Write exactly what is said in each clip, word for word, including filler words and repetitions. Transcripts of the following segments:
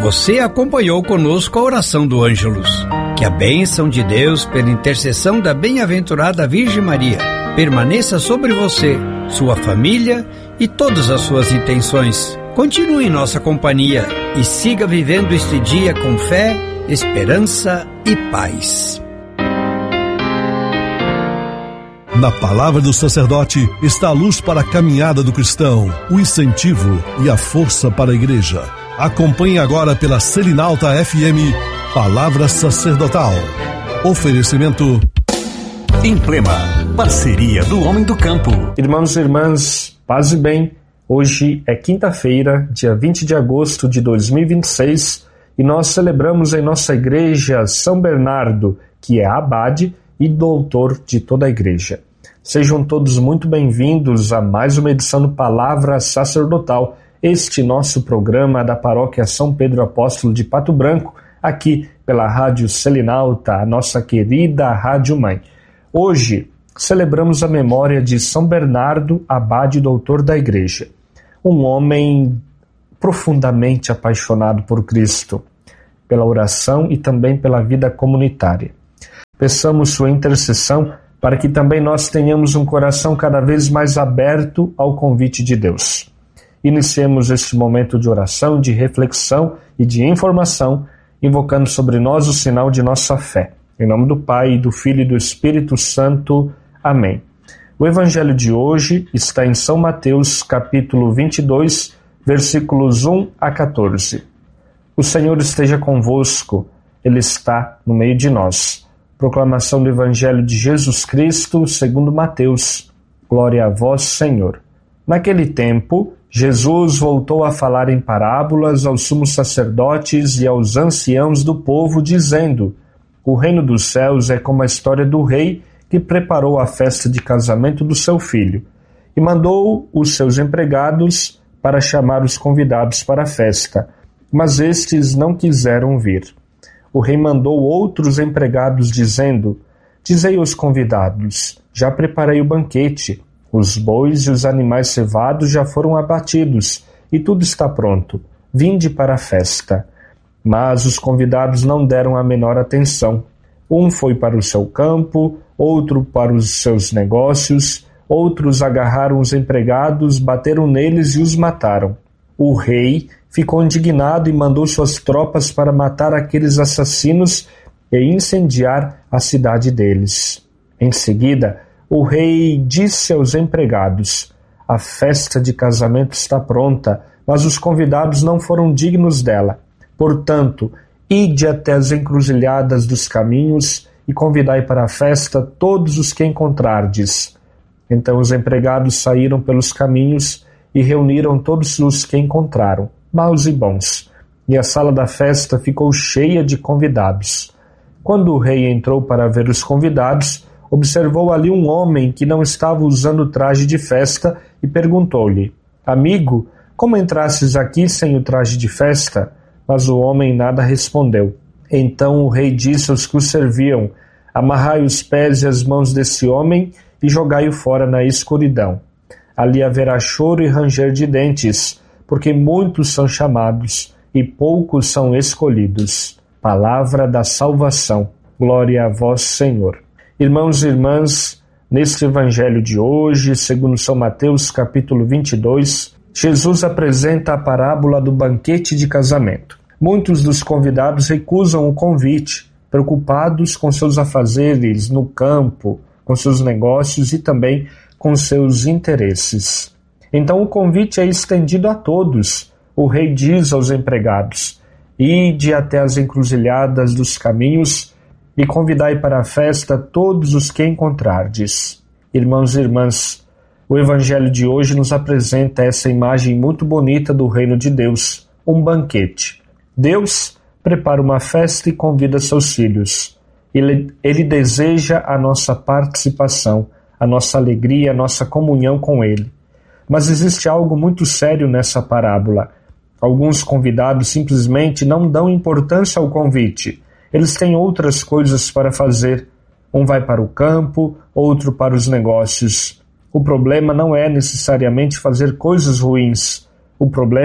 Você acompanhou conosco a oração do Ângelus. Que a bênção de Deus, pela intercessão da bem-aventurada Virgem Maria, permaneça sobre você, sua família e todas as suas intenções. Continue em nossa companhia e siga vivendo este dia com fé, esperança e paz. Na palavra do sacerdote está a luz para a caminhada do cristão, o incentivo e a força para a igreja. Acompanhe agora pela Selinalta F M, Palavra Sacerdotal. Oferecimento Emblema, parceria do homem do campo. Irmãos e irmãs, paz e bem. Hoje é quinta-feira, dia vinte de agosto de dois mil e vinte e seis, e nós celebramos em nossa igreja São Bernardo, que é abade e doutor de toda a igreja. Sejam todos muito bem-vindos a mais uma edição do Palavra Sacerdotal, este nosso programa da Paróquia São Pedro Apóstolo de Pato Branco, aqui pela Rádio Selinalta, a nossa querida Rádio Mãe. Hoje celebramos a memória de São Bernardo, abade e doutor da igreja, um homem profundamente apaixonado por Cristo, pela oração e também pela vida comunitária. Peçamos sua intercessão para que também nós tenhamos um coração cada vez mais aberto ao convite de Deus. Iniciemos este momento de oração, de reflexão e de informação, invocando sobre nós o sinal de nossa fé. Em nome do Pai, do Filho e do Espírito Santo. Amém. O Evangelho de hoje está em São Mateus, capítulo vinte e dois, versículos um a quatorze. O Senhor esteja convosco, Ele está no meio de nós. Proclamação do Evangelho de Jesus Cristo, segundo Mateus. Glória a vós, Senhor. Naquele tempo, Jesus voltou a falar em parábolas aos sumos sacerdotes e aos anciãos do povo, dizendo: O reino dos céus é como a história do rei que preparou a festa de casamento do seu filho, e mandou os seus empregados para chamar os convidados para a festa, mas estes não quiseram vir. O rei mandou outros empregados, dizendo: Dizei aos convidados, já preparei o banquete, os bois e os animais cevados já foram abatidos, e tudo está pronto. Vinde para a festa. Mas os convidados não deram a menor atenção. Um foi para o seu campo, outro para os seus negócios, outros agarraram os empregados, bateram neles e os mataram. O rei ficou indignado e mandou suas tropas para matar aqueles assassinos e incendiar a cidade deles. Em seguida, o rei disse aos empregados: A festa de casamento está pronta, mas os convidados não foram dignos dela. Portanto, ide até as encruzilhadas dos caminhos e convidai para a festa todos os que encontrardes. Então os empregados saíram pelos caminhos e reuniram todos os que encontraram, maus e bons, e a sala da festa ficou cheia de convidados. Quando o rei entrou para ver os convidados, observou ali um homem que não estava usando traje de festa e perguntou-lhe: Amigo, como entrastes aqui sem o traje de festa? Mas o homem nada respondeu. Então o rei disse aos que o serviam: Amarrai os pés e as mãos desse homem e jogai-o fora na escuridão. Ali haverá choro e ranger de dentes, porque muitos são chamados e poucos são escolhidos. Palavra da salvação. Glória a vós, Senhor. Irmãos e irmãs, neste Evangelho de hoje, segundo São Mateus, capítulo vinte e dois, Jesus apresenta a parábola do banquete de casamento. Muitos dos convidados recusam o convite, preocupados com seus afazeres no campo, com seus negócios e também com seus interesses. Então o convite é estendido a todos. O rei diz aos empregados: Ide até as encruzilhadas dos caminhos e convidai para a festa todos os que encontrardes. Irmãos e irmãs, o Evangelho de hoje nos apresenta essa imagem muito bonita do reino de Deus, um banquete. Deus prepara uma festa e convida seus filhos. Ele, ele deseja a nossa participação, a nossa alegria, a nossa comunhão com Ele. Mas existe algo muito sério nessa parábola. Alguns convidados simplesmente não dão importância ao convite. Eles têm outras coisas para fazer. Um vai para o campo, outro para os negócios. O problema não é necessariamente fazer coisas ruins. O problema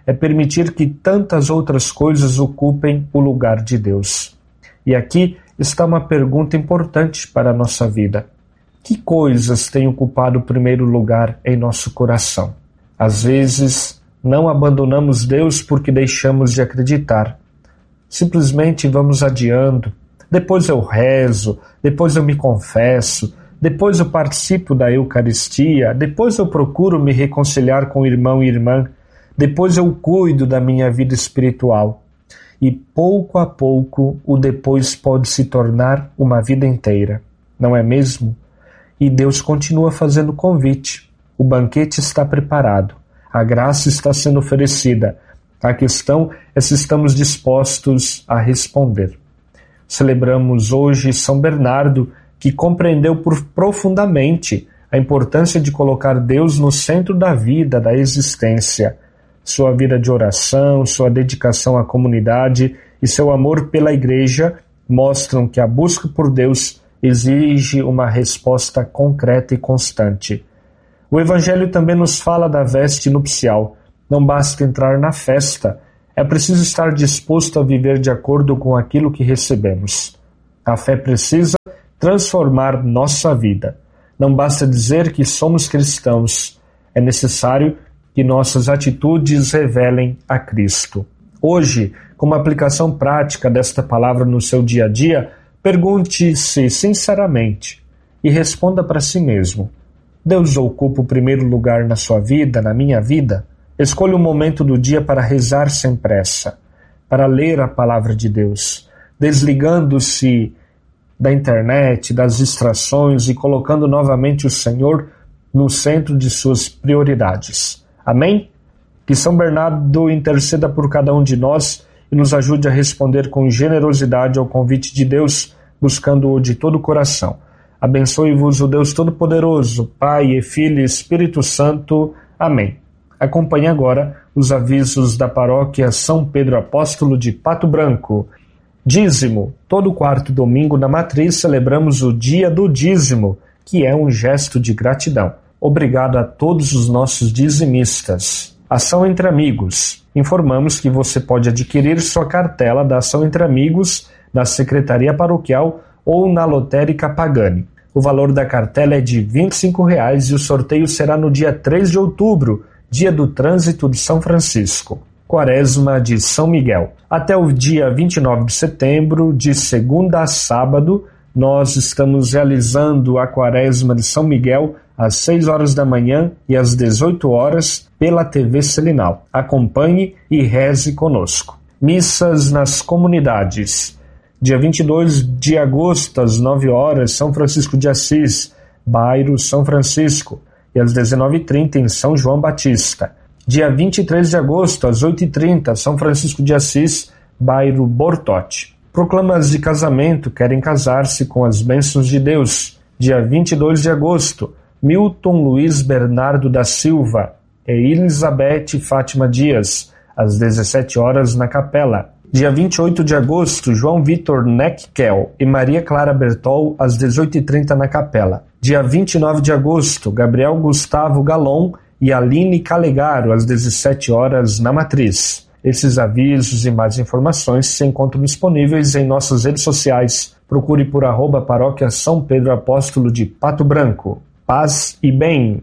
é permitir que tantas outras coisas ocupem o lugar de Deus. E aqui está uma pergunta importante para a nossa vida. Que coisas têm ocupado o primeiro lugar em nosso coração? Às vezes, não abandonamos Deus porque deixamos de acreditar. Simplesmente vamos adiando. Depois eu rezo, depois eu me confesso, depois eu participo da Eucaristia, depois eu procuro me reconciliar com o irmão e irmã, depois eu cuido da minha vida espiritual. E pouco a pouco o depois pode se tornar uma vida inteira, não é mesmo? E Deus continua fazendo convite. O banquete está preparado, a graça está sendo oferecida. A questão é se estamos dispostos a responder. Celebramos hoje São Bernardo, que compreendeu por profundamente a importância de colocar Deus no centro da vida, da existência. Sua vida de oração, sua dedicação à comunidade e seu amor pela Igreja mostram que a busca por Deus exige uma resposta concreta e constante. O Evangelho também nos fala da veste nupcial. Não basta entrar na festa, é preciso estar disposto a viver de acordo com aquilo que recebemos. A fé precisa transformar nossa vida. Não basta dizer que somos cristãos, é necessário que nossas atitudes revelem a Cristo. Hoje, como aplicação prática desta palavra no seu dia a dia, pergunte-se sinceramente e responda para si mesmo: Deus ocupa o primeiro lugar na sua vida, na minha vida? Escolha um momento do dia para rezar sem pressa, para ler a palavra de Deus, desligando-se da internet, das distrações e colocando novamente o Senhor no centro de suas prioridades. Amém? Que São Bernardo interceda por cada um de nós e nos ajude a responder com generosidade ao convite de Deus, buscando-o de todo o coração. Abençoe-vos o Deus Todo-Poderoso, Pai e Filho e Espírito Santo. Amém. Acompanhe agora os avisos da paróquia São Pedro Apóstolo de Pato Branco. Dízimo. Todo quarto domingo na Matriz celebramos o Dia do Dízimo, que é um gesto de gratidão. Obrigado a todos os nossos dizimistas. Ação Entre Amigos. Informamos que você pode adquirir sua cartela da Ação Entre Amigos na Secretaria Paroquial ou na Lotérica Pagani. O valor da cartela é de vinte e cinco reais e o sorteio será no dia três de outubro, dia do trânsito de São Francisco. Quaresma de São Miguel. Até o dia vinte e nove de setembro, de segunda a sábado, nós estamos realizando a Quaresma de São Miguel às seis horas da manhã e às dezoito horas pela T V Selinal. Acompanhe e reze conosco. Missas nas comunidades. Dia vinte e dois de agosto, às nove horas, São Francisco de Assis, bairro São Francisco, e às dezenove e trinta em São João Batista. Dia vinte e três de agosto, às oito e trinta, São Francisco de Assis, bairro Bortote. Proclamas de casamento querem casar-se com as bênçãos de Deus. Dia vinte e dois de agosto, Milton Luiz Bernardo da Silva e Elizabeth Fátima Dias, às dezessete horas na Capela. Dia vinte e oito de agosto, João Vitor Neckel e Maria Clara Bertol, às dezoito e trinta na Capela. Dia vinte e nove de agosto, Gabriel Gustavo Galon e Aline Calegaro, às dezessete horas na Matriz. Esses avisos e mais informações se encontram disponíveis em nossas redes sociais. Procure por arroba paróquia São Pedro Apóstolo de Pato Branco. Paz e bem.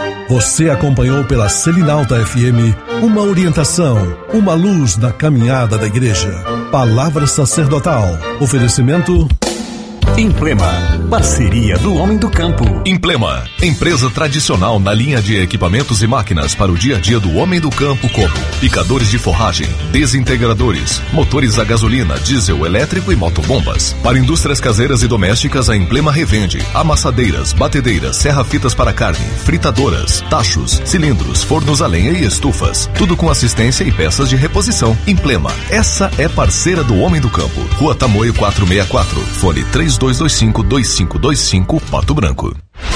Você acompanhou pela Selinalta F M uma orientação, uma luz na caminhada da Igreja. Palavra sacerdotal. Oferecimento Implema, parceria do homem do campo. Implema, empresa tradicional na linha de equipamentos e máquinas para o dia a dia do homem do campo, como picadores de forragem, desintegradores, motores a gasolina, diesel, elétrico e motobombas. Para indústrias caseiras e domésticas, a Implema revende amassadeiras, batedeiras, serra-fitas para carne, fritadoras, tachos, cilindros, fornos a lenha e estufas. Tudo com assistência e peças de reposição. Implema, essa é parceira do homem do campo. Rua Tamoio quatrocentos e sessenta e quatro, fone três dois dois cinco, dois cinco dois cinco, Pato Branco.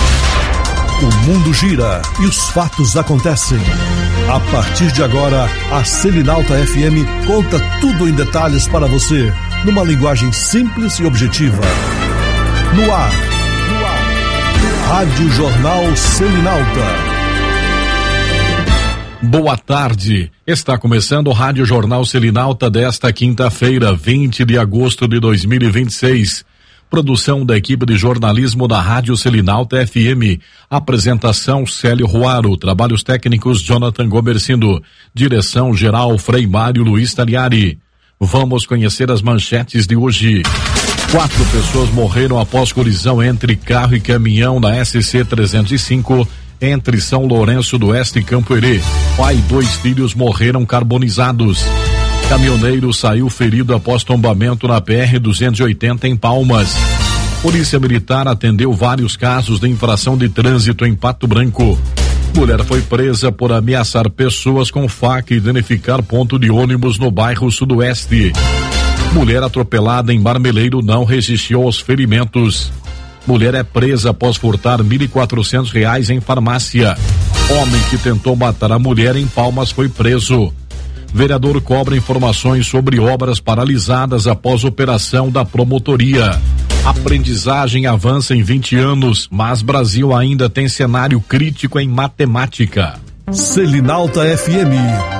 O mundo gira e os fatos acontecem. A partir de agora, a Selinalta F M conta tudo em detalhes para você, numa linguagem simples e objetiva. No ar, no ar. Rádio Jornal Selinalta. Boa tarde, está começando o Rádio Jornal Selinalta desta quinta-feira, vinte de agosto de dois mil e vinte e seis. Produção da equipe de jornalismo da Rádio Selinalta F M. Apresentação Célio Ruaro, trabalhos técnicos Jonathan Gobercindo, direção geral Frei Mário Luiz Taliari. Vamos conhecer as manchetes de hoje. Quatro pessoas morreram após colisão entre carro e caminhão na S C trezentos e cinco, entre São Lourenço do Oeste e Campo Herê. Pai e dois filhos morreram carbonizados. Caminhoneiro saiu ferido após tombamento na P R duzentos e oitenta em Palmas. Polícia Militar atendeu vários casos de infração de trânsito em Pato Branco. Mulher foi presa por ameaçar pessoas com faca e danificar ponto de ônibus no bairro Sudoeste. Mulher atropelada em Marmeleiro não resistiu aos ferimentos. Mulher é presa após furtar mil e quatrocentos reais em farmácia. Homem que tentou matar a mulher em Palmas foi preso. Vereador cobra informações sobre obras paralisadas após operação da promotoria. Aprendizagem avança em vinte anos, mas Brasil ainda tem cenário crítico em matemática. Selinalta F M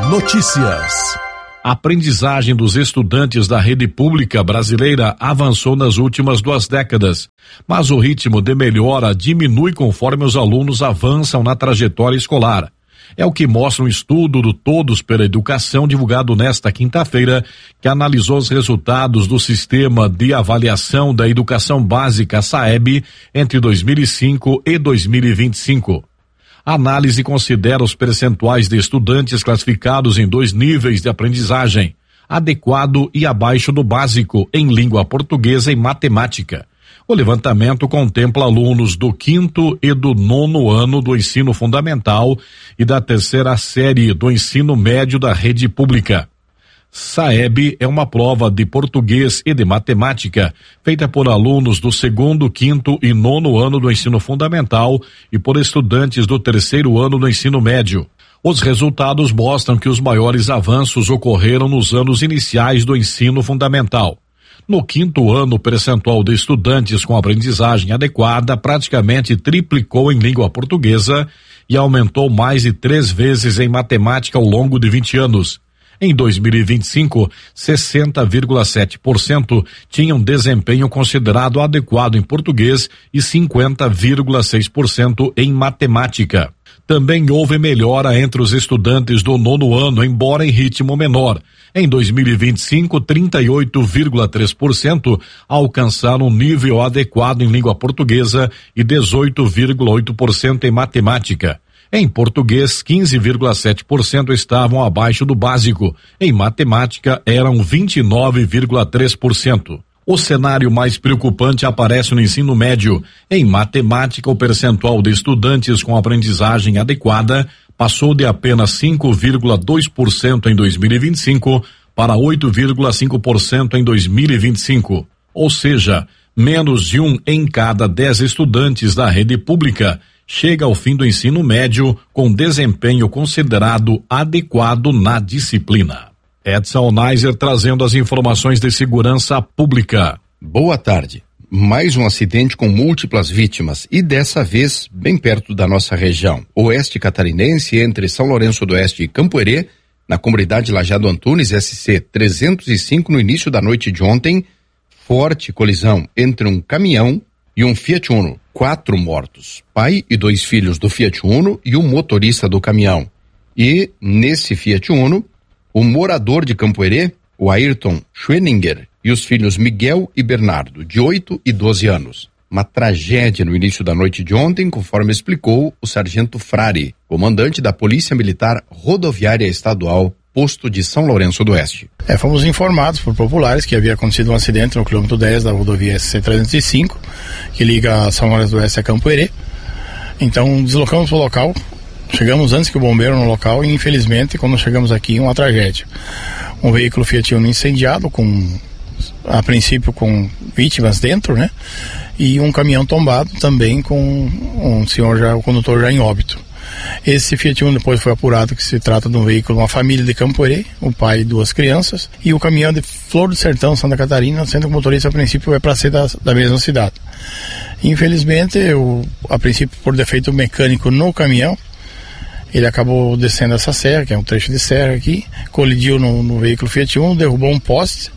Notícias. A aprendizagem dos estudantes da rede pública brasileira avançou nas últimas duas décadas, mas o ritmo de melhora diminui conforme os alunos avançam na trajetória escolar. É o que mostra um estudo do Todos pela Educação divulgado nesta quinta-feira, que analisou os resultados do Sistema de Avaliação da Educação Básica SAEB entre dois mil e cinco e dois mil e vinte e cinco. A análise considera os percentuais de estudantes classificados em dois níveis de aprendizagem, adequado e abaixo do básico, em língua portuguesa e matemática. O levantamento contempla alunos do quinto e do nono ano do ensino fundamental e da terceira série do ensino médio da rede pública. SAEB é uma prova de português e de matemática, feita por alunos do segundo, quinto e nono ano do ensino fundamental e por estudantes do terceiro ano do ensino médio. Os resultados mostram que os maiores avanços ocorreram nos anos iniciais do ensino fundamental. No quinto ano, o percentual de estudantes com aprendizagem adequada praticamente triplicou em língua portuguesa e aumentou mais de três vezes em matemática ao longo de vinte anos. Em dois mil e vinte e cinco, sessenta vírgula sete por cento tinham desempenho considerado adequado em português e cinquenta vírgula seis por cento em matemática. Também houve melhora entre os estudantes do nono ano, embora em ritmo menor. Em dois mil e vinte e cinco, trinta e oito vírgula três por cento alcançaram um nível adequado em língua portuguesa e dezoito vírgula oito por cento em matemática. Em português, quinze vírgula sete por cento estavam abaixo do básico. Em matemática, eram vinte e nove vírgula três por cento. O cenário mais preocupante aparece no ensino médio. Em matemática, o percentual de estudantes com aprendizagem adequada passou de apenas cinco vírgula dois por cento em dois mil e vinte e cinco para oito vírgula cinco por cento em dois mil e vinte e cinco. Ou seja, menos de um em cada dez estudantes da rede pública chega ao fim do ensino médio com desempenho considerado adequado na disciplina. Edson Neiser trazendo as informações de segurança pública. Boa tarde. Mais um acidente com múltiplas vítimas e dessa vez bem perto da nossa região. Oeste catarinense entre São Lourenço do Oeste e Campo Herê, na comunidade Lajado Antunes, S C trezentos e cinco, no início da noite de ontem, forte colisão entre um caminhão e um Fiat Uno. Quatro mortos, pai e dois filhos do Fiat Uno e o motorista do caminhão. E, nesse Fiat Uno, o morador de Campo Herê, o Ayrton Schweninger, e os filhos Miguel e Bernardo, de oito e doze anos. Uma tragédia no início da noite de ontem, conforme explicou o sargento Frari, comandante da Polícia Militar Rodoviária Estadual, posto de São Lourenço do Oeste. É, fomos informados por populares que havia acontecido um acidente no quilômetro dez da rodovia S C trezentos e cinco, que liga São Lourenço do Oeste a Campo Herê. Então deslocamos para o local, chegamos antes que o bombeiro no local e infelizmente quando chegamos aqui uma tragédia. Um veículo Fiat Uno incendiado, com, a princípio com vítimas dentro, né? E um caminhão tombado também com um senhor já, o condutor já em óbito. Esse Fiat Uno depois foi apurado que se trata de um veículo, uma família de Campo Herê, o pai e duas crianças, e o caminhão de Flor do Sertão, Santa Catarina, sendo que o motorista a princípio é para ser da, da mesma cidade. Infelizmente, o, a princípio por defeito mecânico no caminhão, Ele acabou descendo essa serra, que é um trecho de serra aqui, colidiu no, no veículo Fiat Uno, derrubou um poste,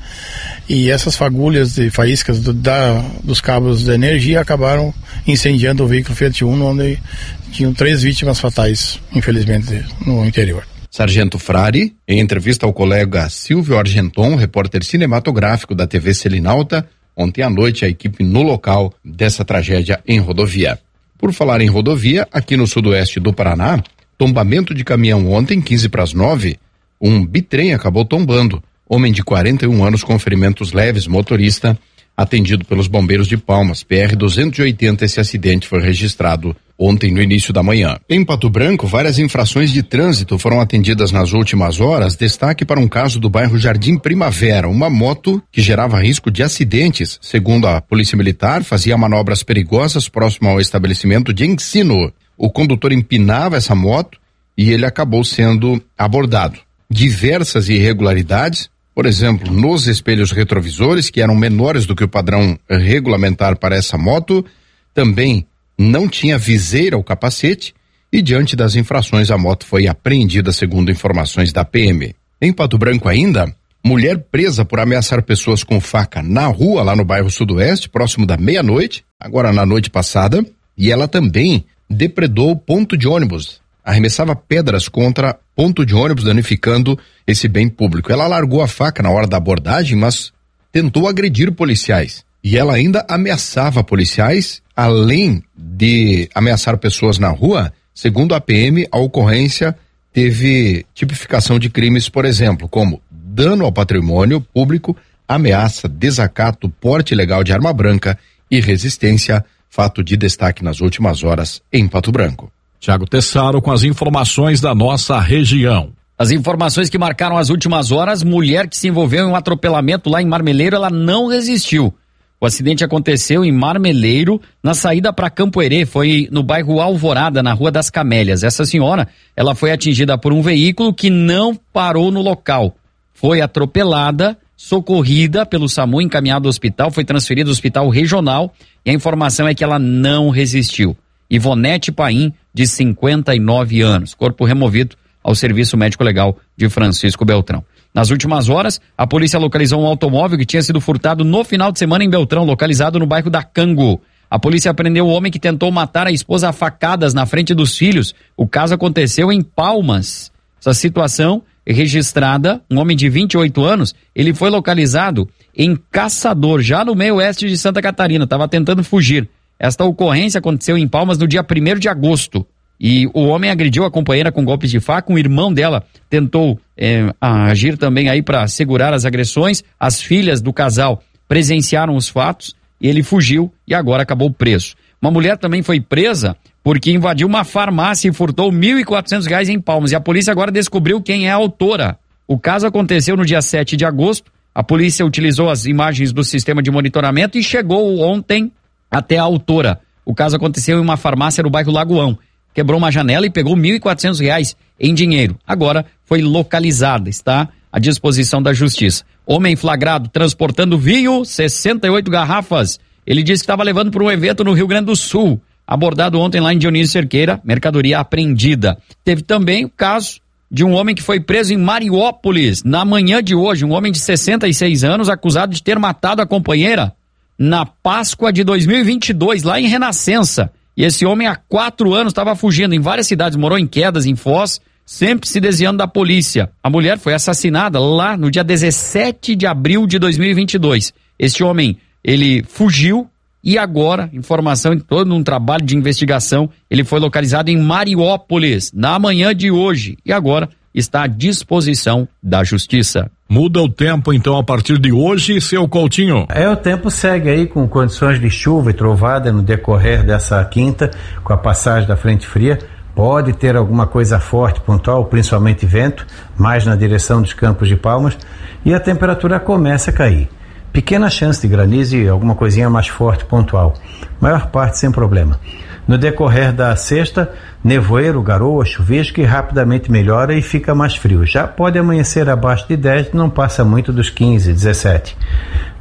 e essas fagulhas de faíscas do, da, dos cabos de energia acabaram incendiando o veículo Fiat Uno, onde tinham três vítimas fatais, infelizmente, no interior. Sargento Frari, em entrevista ao colega Silvio Argenton, repórter cinematográfico da T V Selinalta, ontem à noite a equipe no local dessa tragédia em rodovia. Por falar em rodovia, aqui no sudoeste do Paraná, tombamento de caminhão ontem, quinze para as nove, um bitrem acabou tombando. Homem de quarenta e um anos com ferimentos leves, motorista, atendido pelos bombeiros de Palmas, P R duzentos e oitenta. Esse acidente foi registrado ontem no início da manhã. Em Pato Branco, várias infrações de trânsito foram atendidas nas últimas horas. Destaque para um caso do bairro Jardim Primavera. Uma moto que gerava risco de acidentes, segundo a Polícia Militar, fazia manobras perigosas próximo ao estabelecimento de ensino. O condutor empinava essa moto e ele acabou sendo abordado. Diversas irregularidades, por exemplo, nos espelhos retrovisores, que eram menores do que o padrão regulamentar para essa moto, também não tinha viseira ou capacete, e diante das infrações a moto foi apreendida, segundo informações da P M. Em Pato Branco ainda, mulher presa por ameaçar pessoas com faca na rua, lá no bairro Sudoeste, próximo da meia-noite, agora na noite passada, e ela também depredou ponto de ônibus, arremessava pedras contra ponto de ônibus, danificando esse bem público. Ela largou a faca na hora da abordagem, mas tentou agredir policiais. E ela ainda ameaçava policiais, além de ameaçar pessoas na rua. Segundo a P M, a ocorrência teve tipificação de crimes, por exemplo, como dano ao patrimônio público, ameaça, desacato, porte ilegal de arma branca e resistência, fato de destaque nas últimas horas em Pato Branco. Tiago Tessaro com as informações da nossa região. As informações que marcaram as últimas horas: mulher que se envolveu em um atropelamento lá em Marmeleiro, ela não resistiu. O acidente aconteceu em Marmeleiro, na saída para Campoerê, foi no bairro Alvorada, na Rua das Camélias. Essa senhora, ela foi atingida por um veículo que não parou no local. Foi atropelada, socorrida pelo SAMU, encaminhada ao hospital, foi transferida ao hospital regional, e a informação é que ela não resistiu. Ivonete Paim, de cinquenta e nove anos, corpo removido ao Serviço Médico Legal de Francisco Beltrão. Nas últimas horas, a polícia localizou um automóvel que tinha sido furtado no final de semana em Beltrão, localizado no bairro da Cango. A polícia prendeu o homem que tentou matar a esposa a facadas na frente dos filhos. O caso aconteceu em Palmas. Essa situação é registrada, um homem de vinte e oito anos, ele foi localizado em Caçador, já no meio oeste de Santa Catarina, estava tentando fugir. Esta ocorrência aconteceu em Palmas no dia primeiro de agosto. E o homem agrediu a companheira com golpes de faca, um irmão dela tentou é, agir também aí para segurar as agressões. As filhas do casal presenciaram os fatos e ele fugiu e agora acabou preso. Uma mulher também foi presa porque invadiu uma farmácia e furtou mil e quatrocentos reais em Palmas, e a polícia agora descobriu quem é a autora. O caso aconteceu no dia sete de agosto, a polícia utilizou as imagens do sistema de monitoramento e chegou ontem até a autora. O caso aconteceu em uma farmácia no bairro Lagoão. Quebrou uma janela e pegou mil e quatrocentos reais em dinheiro. Agora foi localizada, está à disposição da justiça. Homem flagrado transportando vinho, sessenta e oito garrafas. Ele disse que estava levando para um evento no Rio Grande do Sul. Abordado ontem lá em Dionísio Cerqueira, mercadoria apreendida. Teve também o caso de um homem que foi preso em Mariópolis. Na manhã de hoje, um homem de sessenta e seis anos acusado de ter matado a companheira na Páscoa de dois mil e vinte e dois, lá em Renascença. E esse homem há quatro anos estava fugindo em várias cidades, morou em Quedas, em Foz, sempre se desviando da polícia. A mulher foi assassinada lá no dia dezessete de abril de dois mil e vinte e dois. Este homem, ele fugiu e agora, informação em todo um trabalho de investigação, ele foi localizado em Mariópolis na manhã de hoje e agora está à disposição da justiça. Muda o tempo então a partir de hoje, seu Coutinho? É, o tempo segue aí com condições de chuva e trovada no decorrer dessa quinta, com a passagem da frente fria. Pode ter alguma coisa forte, pontual, principalmente vento, mais na direção dos Campos de Palmas, e a temperatura começa a cair. Pequena chance de granizo e alguma coisinha mais forte, pontual. Maior parte sem problema. No decorrer da sexta, nevoeiro, garoa, chuvisco e rapidamente melhora e fica mais frio. Já pode amanhecer abaixo de dez, não passa muito dos quinze, dezessete.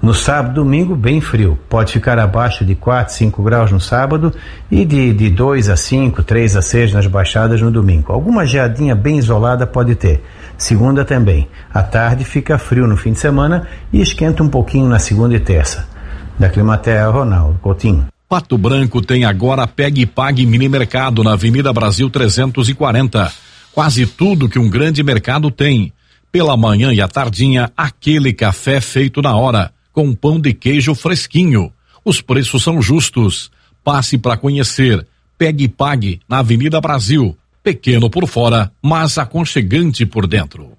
No sábado e domingo, bem frio. Pode ficar abaixo de quatro, cinco graus no sábado e de, de dois a cinco, três a seis nas baixadas no domingo. Alguma geadinha bem isolada pode ter. Segunda também. À tarde fica frio no fim de semana e esquenta um pouquinho na segunda e terça. Da Climaterra, Ronaldo Coutinho. Pato Branco tem agora Pegue e Pague Mini Mercado na Avenida Brasil trezentos e quarenta. Quase tudo que um grande mercado tem. Pela manhã e à tardinha, aquele café feito na hora, com pão de queijo fresquinho. Os preços são justos. Passe para conhecer. Pegue e Pague na Avenida Brasil. Pequeno por fora, mas aconchegante por dentro.